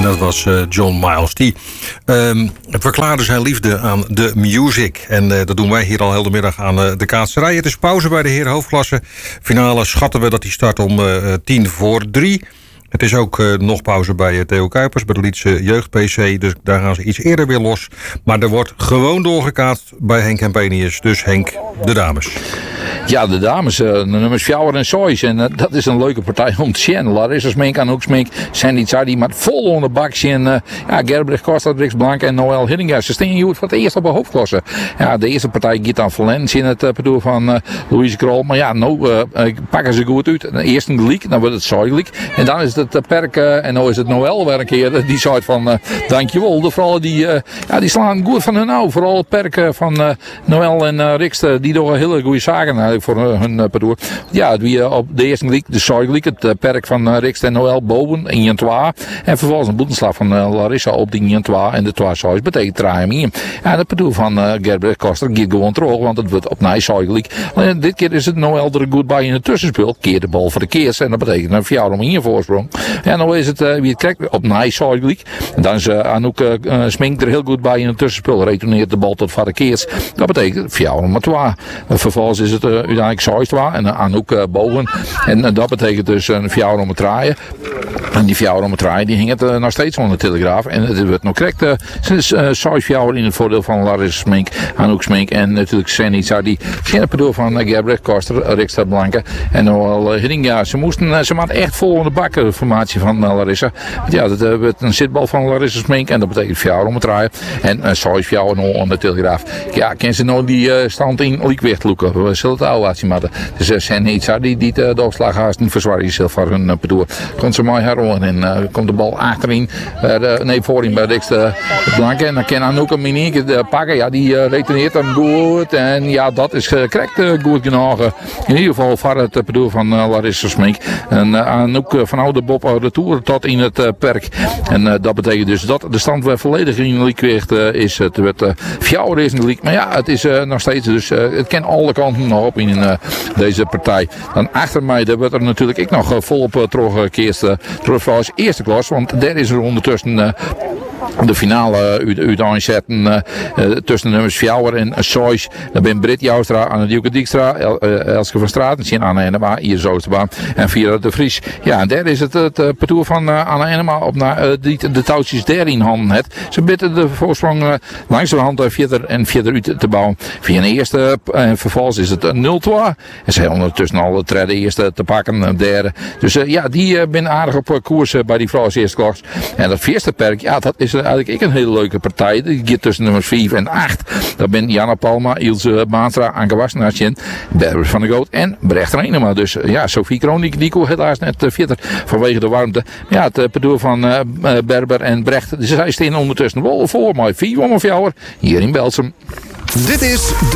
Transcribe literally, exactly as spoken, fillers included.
dat was uh, John Miles. Die um, verklaarde zijn liefde aan de music. En uh, dat doen wij hier al heel de middag aan uh, de kaatserij. Het is pauze bij de heren hoofdklasse. Finale schatten we dat die start om uh, tien voor drie. Het is ook uh, nog pauze bij uh, Theo Kuipers, bij de Lietse Jeugd P C. Dus daar gaan ze iets eerder weer los. Maar er wordt gewoon doorgekaatst bij Henk en Penius. Dus Henk, de dames. Ja, de dames, uh, de nummers Fjouwer en Sois. En uh, dat is een leuke partij om te zien. Larissa Smink aan Hoeksmink, Sandy Tzadi met vol onder bak. En uh, ja, Gerbrecht Costa, Drix Blank en Noël Hiddinga. Ze staan hier voor het eerst op de hoofdklasse. Ja, de eerste partij gaat aan Valens in het uh, bedoel van uh, Louise Krol. Maar ja, nou uh, pakken ze goed uit. Eerst een gelijk, dan wordt het Sois gelijk. En dan is het uh, Perk uh, en nu is het Noël weer een keer. Die zei van uh, dankjewel. De vrouwen die, uh, ja, die slaan goed van hun nou. Vooral het Perk uh, van uh, Noël en uh, Rix, uh, die doen hele goede zaken uh, voor uh, hun uh, pardoor. Ja, het wie uh, op de eerste gelijk, de Sois gelijk. Het uh, Perk van uh, Rix en Noël boven in Jan twee. En vervolgens een boetenslag van uh, Larissa op die Jan twee. En de twee Sois betekent draaien hier. Ja, dat bedoel van uh, Gerbrecht Koster gaat gewoon terug. Want het wordt op Nij Sois gelijk. Uh, dit keer is het Noël er goed bij in het tussenspel. Keer de bal voor de keers. En dat betekent een vier om hier voorsprong. En dan is het uh, wie het krijgt op Nij Sois gelijk. En dan is uh, Anouk uh, Smink er heel goed bij in het tussenspel. Retourneert de bal tot voor de keers. Dat betekent vier om twee. Uh, vervolgens is het uh, uiteindelijk Sois twee. En uh, Anouk uh, boven. En uh, dat betekent dus een uh, vier om draaien. En die vier om draaien die hing het uh, nog steeds onder de Telegraaf. En het wordt nog correct. Uh, sinds uh, Sois vier in het voordeel van Larissa Smink, Anouk Smink en natuurlijk Sandy Tzadi. Geen het bedoel van uh, Gerbrecht Koster, Rikstad Blanke en Noël uh, Hiddinga. Ze moesten, uh, ze maakten echt vol in de bak de formatie van uh, Larissa. Want ja, dat uh, werd een zitbal van Larissa Smink en dat betekent vier om het draaien. En uh, Sois vier onder de Telegraaf. Ja, ken ze nou die uh, stand in Liekwicht loeken? We zullen het oude laten maken. Dus uh, Sandy Tzadi die uh, de opslag haast niet verzwaar jezelf voor hun uh, bedoel. Komt ze mooi heroen en uh, komt de bal achterin. Uh, de, nee, voorin bij Rikstad Blanke. En dan kan Anouk een minieke uh, pakken. Ja, die uh, retourneert hem goed. En ja, dat is uh, correct uh, goed genoeg. In ieder geval voor het uh, bedoel van uh, Larissa Smink. En uh, Anouk uh, van oude Bob uh, retour tot in het uh, perk. En uh, dat betekent dus dat de stand weer volledig in Liekwicht uh, is. Het werd uh, vier is in de Liek. Maar ja, het is uh, nog steeds. Dus uh, het kan alle kanten nog op in uh, deze partij. Dan achter mij daar wordt er natuurlijk ik nog uh, volop uh, teruggekeerd. Uh, terug als eerste klas. Want daar is er ondertussen... Uh, de finale uit, uit aanzetten uh, uh, tussen de nummers Fjouwer en uh, Sois. Dan ben Britt Joustra, Anne Dieuke Dijkstra, El, uh, Elske van Straat, en Anne Enema, hier Zoosterbaan en Vira de Vries. Ja, en daar is het het uh, parcours van uh, Anne Enema op na, uh, die de touwtjes daar in handen heeft. Ze bitten de voorsprong uh, langs de hand uh, verder en verder uit te bouwen. Via een eerste en uh, vervolgens is het uh, nul twee. En ze hebben ondertussen al de derde eerste te pakken, uh, derde. Dus uh, ja, die uh, ben aardig op uh, koers uh, bij die vrouwen eerste klas. En dat eerste perk, ja, dat is eigenlijk ik een hele leuke partij. Die gaat tussen nummers vier en acht. Dat ben Jana Palma, Ilse Baanstra, Anke Wassenaartje, Berber van der Goot en Brecht Reinema. Dus ja, Sophie Kroon, die, die kon helaas net uh, verder vanwege de warmte. Ja, het uh, bedoel van uh, Berber en Brecht. Dus zij staan ondertussen wel voor, maar vier om of jouwer hier in Belsum. Dit is de